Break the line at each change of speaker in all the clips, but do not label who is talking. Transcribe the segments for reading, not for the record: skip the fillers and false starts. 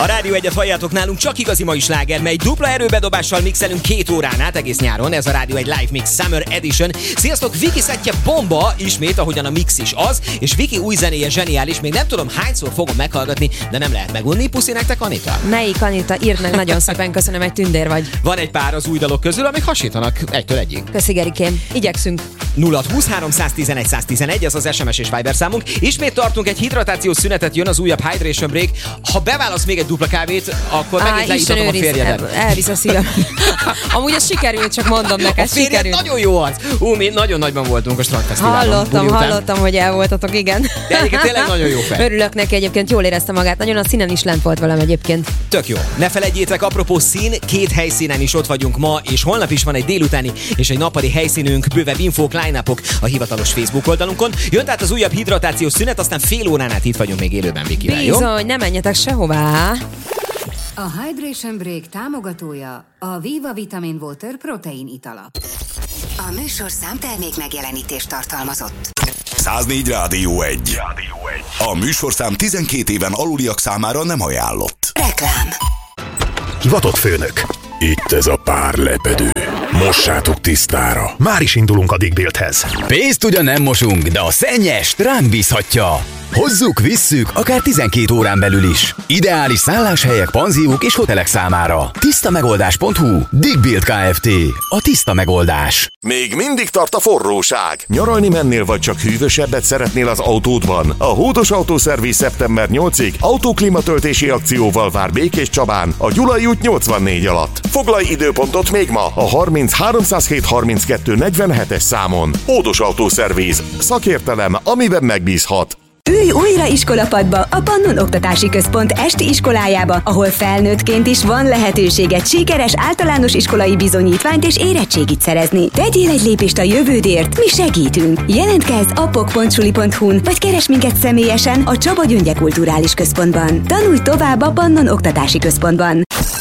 A Rádió Egyet halljátok nálunk, csak igazi mai sláger, mely dupla erőbedobással mixelünk 2 órán át egész nyáron. Ez a Rádió Egy Live Mix Summer Edition. Sziasztok, Viki szettje bomba, ismét, ahogyan a mix is az, és Viki új zenéje zseniális, még nem tudom hányszor fogom meghallgatni, de nem lehet megunni. Puszi nektek, Anita.
Melyik Anita? Írd meg, nagyon szépen köszönöm, egy tündér vagy.
Van egy pár az új dalok közül, amik hasítanak egytől egyig.
Köszi, Gerikém. Igyekszünk.
0623 111 111, ez az SMS és Viber számunk. Ismét tartunk egy hidratációs szünetet, jön az újabb Hydration Break. Ha beválasz még egy dupla kávét, akkor megint leítatom a férjedet.
Elvisz a szívem. Amúgy ez sikerült, csak mondom neked, sikerült.
Nagyon jó az. Mi nagyon nagyban voltunk a strandfesztiválon.
Hallottam, hogy el voltatok, igen.
De egyébként tényleg nagyon jó fej.
Örülök neki, egyébként jól érezte magát. Nagyon a színen is lent volt velem egyébként.
Tök jó. Ne felejtjétek, apropó szín, 2 helyszínen is ott vagyunk ma, és holnap is van egy délutáni és egy nappali helyszínünk, bővebb infók, line-upok a hivatalos Facebook oldalunkon. Jön tehát az újabb hidratációs szünet, aztán fél órán át itt vagyunk még élőben, Vikivel, jó?
Bizony, nem menjetek sehová.
A Hydration Break támogatója a Viva Vitamin Water protein itala. A műsorszám termék megjelenítést tartalmazott.
104 Rádió 1. A műsorszám 12 éven aluliak számára nem ajánlott.
Reklám.
Hivatott főnök. Itt ez a pár lepedő. Mossátok tisztára. Már is indulunk a Digbildhez.
Pénzt ugyan nem mosunk, de a szennyest ránk bízhatja. Hozzuk, visszük, akár 12 órán belül is. Ideális szálláshelyek, panziók és hotelek számára. Tisztamegoldás.hu. Digbild Kft. A tiszta megoldás.
Még mindig tart a forróság. Nyaralni mennél, vagy csak hűvösebbet szeretnél az autódban? A Hódos Autószerviz szeptember 8-ig autóklímatöltési akcióval vár Békés Csabán a Gyulai út 84 alatt. Foglalj időpontot még ma a 30 307 32 47-es számon. Hódos Autószerviz. Szakértelem, amiben megbízhat.
Ülj újra iskolapadba a Pannon Oktatási Központ esti iskolájába, ahol felnőttként is van lehetőséged sikeres általános iskolai bizonyítványt és érettségit szerezni. Tegyél egy lépést a jövődért, mi segítünk. Jelentkezz a pok.suli.hu-n, vagy keresd minket személyesen a Csaba Gyöngye Kulturális Központban. Tanulj tovább a Pannon Oktatási Központban.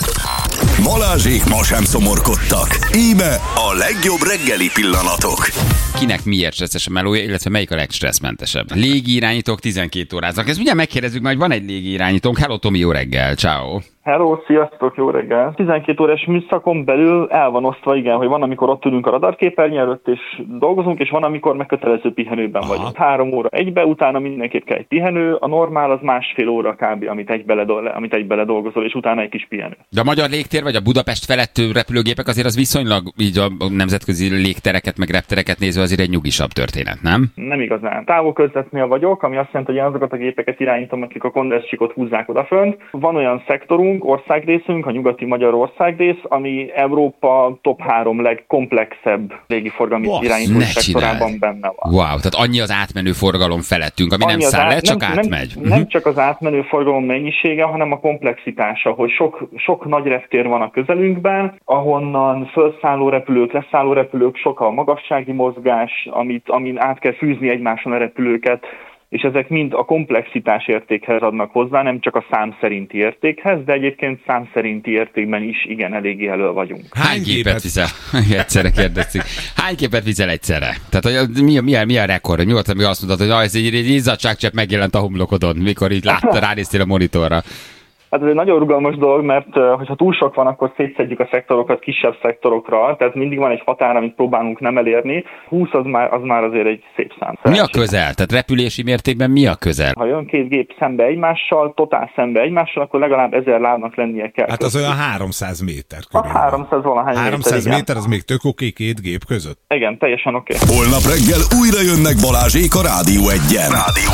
Balázsék ma sem szomorkodtak. Íme a legjobb reggeli pillanatok.
Kinek miért stresszes a melója, illetve melyik a legstresszmentesebb? Légirányítók 12 óráznak. Ezt ugye megkérdezzük, majd van egy légirányítónk. Hello, Tomi, jó reggel, ciao.
Hello, sziasztok, jó reggel! 12 órás műszakon belül el van osztva, igen, hogy van, amikor ott ülünk a radarképernyő előtt és dolgozunk, és van, amikor megkötelező pihenőben vagyunk. 3 óra egybe, utána mindenképp kell egy pihenő, a normál az 1,5 óra kb., amit egy beledolgozol, és utána egy kis pihenő.
De a magyar légtér, vagy a Budapest felett repülőgépek azért az viszonylag, így a nemzetközi légtereket, meg reptereket nézve azért egy nyugisabb történet, nem?
Nem igazán. Távol-közvetnél vagyok, ami azt jelenti, hogy én azokat a gépeket irányítom, akik a kondenszcsíkot húzzák odafönt. Van olyan szektorunk, országrészünk, a nyugati magyar országrész, ami Európa top 3 legkomplexebb légiforgalmi irányító szektorában benne van.
Wow, tehát annyi az átmenő forgalom felettünk, ami nem száll le, csak átmegy.
Nem csak az átmenő forgalom mennyisége, hanem a komplexitása, hogy sok nagy reptér van a közelünkben, ahonnan felszálló repülők, leszálló repülők, sok a magassági mozgás, amin át kell fűzni egymáson a repülőket, és ezek mind a komplexitás értékhez adnak hozzá, nem csak a szám szerinti értékhez, de egyébként szám szerinti értékben is igen, eléggé elő vagyunk.
Hány gépet viszel? Egyszerre kérdezik. Hány gépet viszel egyszerre? Tehát mi a rekord? Mi volt, amikor azt mondtad, hogy ez egy izzadságcsepp megjelent a homlokodon, mikor így ránéztél a monitorra?
Hát ez egy nagyon rugalmas dolog, mert hogyha túl sok van, akkor szétszedjük a szektorokat kisebb szektorokra, tehát mindig van egy határ, amit próbálunk nem elérni. 20 az már azért egy szép szám.
Mi a közel? Tehát repülési mértékben mi a közel?
Ha jön 2 gép szembe egymással, totál szembe egymással, akkor legalább 1000 lábnak lennie kell.
Hát az olyan 300 méter.
A 300 valahány
300 méter, az még tök oké 2 gép között.
Igen, teljesen oké.
Holnap reggel újra jönnek Balázsék a Rádió 1-en.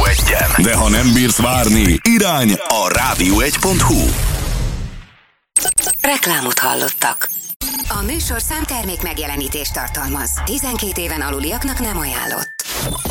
De ha nem bírsz várni, irány a rádió1.hu.
Reklámot hallottak. A műsorszám termék megjelenítést tartalmaz. 12 éven aluliaknak nem ajánlott.